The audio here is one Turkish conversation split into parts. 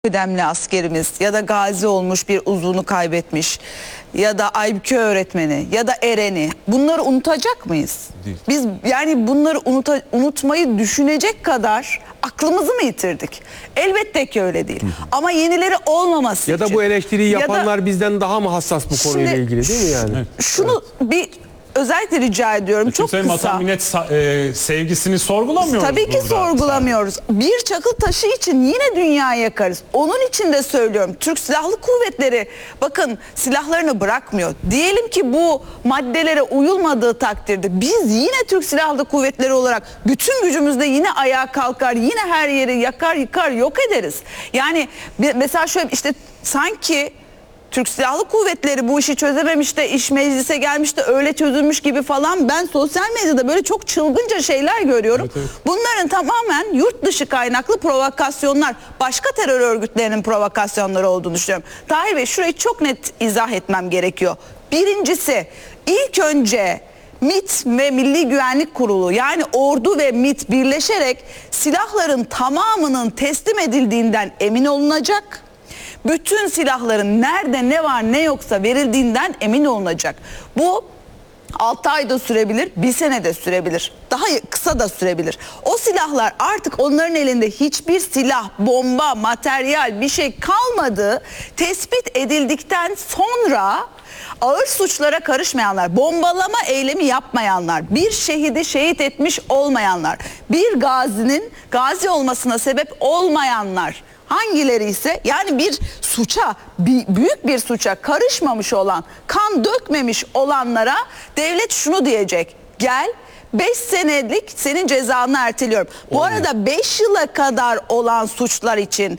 kıdemli askerimiz ya da gazi olmuş bir uzunu kaybetmiş ya da Aybüke öğretmeni ya da Eren'i, bunları unutacak mıyız? Değil. Biz yani bunları unutmayı düşünecek kadar aklımızı mı yitirdik? Elbette ki öyle değil. Ama yenileri olmaması Ya da için. bu eleştiriyi Ya da- yapanlar bizden daha mı hassas bu konuyla Şimdi ilgili değil mi yani? Şunu bir özellikle rica ediyorum, çok Kimse kısa. vatan millet sevgisini sorgulamıyoruz. Tabii ki burada. sorgulamıyoruz. Bir çakıl taşı için yine dünyayı yakarız. Onun için de söylüyorum. Türk Silahlı Kuvvetleri bakın silahlarını bırakmıyor. Diyelim ki bu maddelere uyulmadığı takdirde biz yine Türk Silahlı Kuvvetleri olarak bütün gücümüzle yine ayağa kalkar, yine her yeri yakar, yıkar, yok ederiz. Yani mesela şöyle işte sanki Türk Silahlı Kuvvetleri bu işi çözememiş de iş meclise gelmiş de öyle çözülmüş gibi falan, ben sosyal medyada böyle çok çılgınca şeyler görüyorum. Evet. Bunların tamamen yurt dışı kaynaklı provokasyonlar, başka terör örgütlerinin provokasyonları olduğunu düşünüyorum. Tahir Bey, şurayı çok net izah etmem gerekiyor. Birincisi, ilk önce MİT ve Milli Güvenlik Kurulu, yani ordu ve MİT birleşerek silahların tamamının teslim edildiğinden emin olunacak. Bütün silahların nerede ne var ne yoksa verildiğinden emin olunacak. Bu 6 ayda sürebilir, 1 sene de sürebilir. Daha kısa da sürebilir. O silahlar artık onların elinde hiçbir silah, bomba, materyal bir şey kalmadığı tespit edildikten sonra ağır suçlara karışmayanlar, bombalama eylemi yapmayanlar, bir şehidi şehit etmiş olmayanlar, bir gazinin gazi olmasına sebep olmayanlar, hangileri ise yani bir suça, büyük bir suça karışmamış olan, kan dökmemiş olanlara devlet şunu diyecek: gel 5 senelik senin cezanı erteliyorum. Bu arada 5 yıla kadar olan suçlar için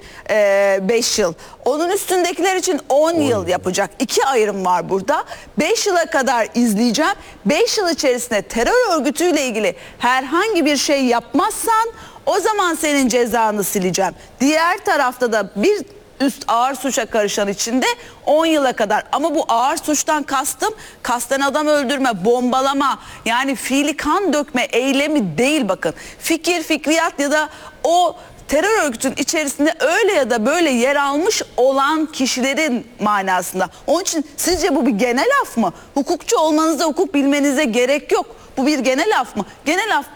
5 yıl. Onun üstündekiler için 10 yıl yapacak. 2 ayrım var burada. 5 yıla kadar izleyeceğim. 5 yıl içerisinde terör örgütüyle ilgili herhangi bir şey yapmazsan o zaman senin cezanı sileceğim. Diğer tarafta da bir üst ağır suça karışan için de 10 yıla kadar. Ama bu ağır suçtan kastım kasten adam öldürme, bombalama, yani fiili kan dökme eylemi değil bakın. Fikir, fikriyat ya da o terör örgütün içerisinde öyle ya da böyle yer almış olan kişilerin manasında. Onun için sizce bu bir genel af mı? Hukukçu olmanıza, hukuk bilmenize gerek yok. Bu bir genel af mı? Genel afta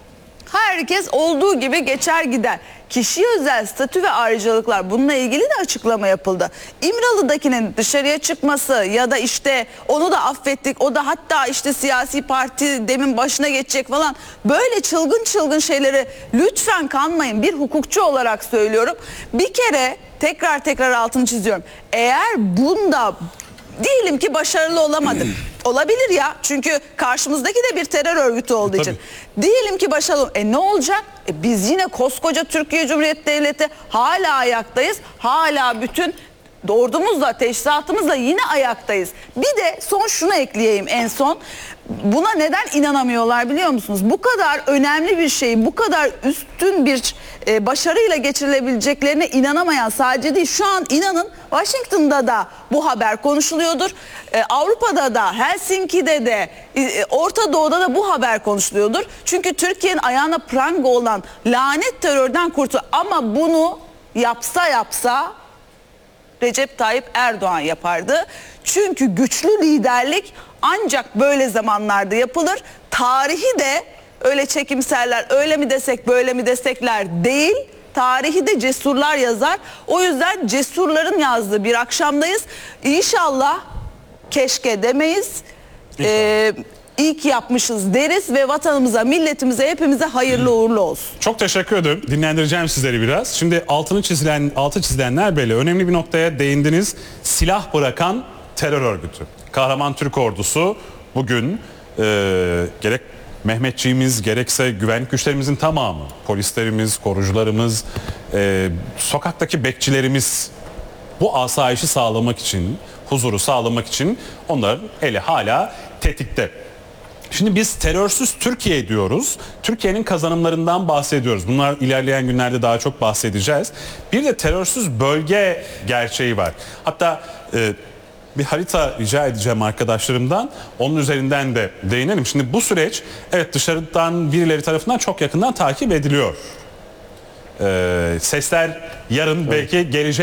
herkes olduğu gibi geçer gider. Kişiye özel statü ve ayrıcalıklar, bununla ilgili de açıklama yapıldı. İmralı'dakinin dışarıya çıkması ya da işte onu da affettik, o da hatta işte siyasi parti demin başına geçecek falan, böyle çılgın çılgın şeylere lütfen kanmayın. Bir hukukçu olarak söylüyorum. Bir kere tekrar altını çiziyorum. Eğer bunda diyelim ki başarılı olamadık. Olabilir ya. Çünkü karşımızdaki de bir terör örgütü olduğu için. Diyelim ki başarılı. Ne olacak? Biz yine koskoca Türkiye Cumhuriyeti Devleti hala ayaktayız. Hala bütün ordumuzla, teçhizatımızla yine ayaktayız. Bir de son şunu ekleyeyim en son. Buna neden inanamıyorlar biliyor musunuz? Bu kadar önemli bir şeyi, bu kadar üstün bir başarıyla geçirilebileceklerine inanamayan sadece değil. Şu an inanın Washington'da da bu haber konuşuluyordur. Avrupa'da da, Helsinki'de de, Orta Doğu'da da bu haber konuşuluyordur. Çünkü Türkiye'nin ayağına pranga olan lanet terörden kurtuldu. Ama bunu yapsa Recep Tayyip Erdoğan yapardı. Çünkü güçlü liderlik ancak böyle zamanlarda yapılır. Tarihi de öyle çekimserler, öyle mi desek böyle mi desekler değil. Tarihi de cesurlar yazar. O yüzden cesurların yazdığı bir akşamdayız. İnşallah keşke demeyiz. İyi ki yapmışız deriz ve vatanımıza, milletimize, hepimize hayırlı uğurlu olsun. Çok teşekkür ederim. Dinlendireceğim sizleri biraz. Şimdi altı çizilenler belli. Önemli bir noktaya değindiniz. Silah bırakan terör örgütü. Kahraman Türk Ordusu bugün gerek Mehmetçiğimiz gerekse güvenlik güçlerimizin tamamı, polislerimiz, korucularımız, sokaktaki bekçilerimiz bu asayişi sağlamak için, huzuru sağlamak için onların eli hala tetikte. Şimdi biz terörsüz Türkiye diyoruz. Türkiye'nin kazanımlarından bahsediyoruz. Bunlar ilerleyen günlerde daha çok bahsedeceğiz. Bir de terörsüz bölge gerçeği var. Hatta bir harita rica edeceğim arkadaşlarımdan. Onun üzerinden de değinelim. Şimdi bu süreç evet dışarıdan birileri tarafından çok yakından takip ediliyor. Sesler yarın belki gelecek.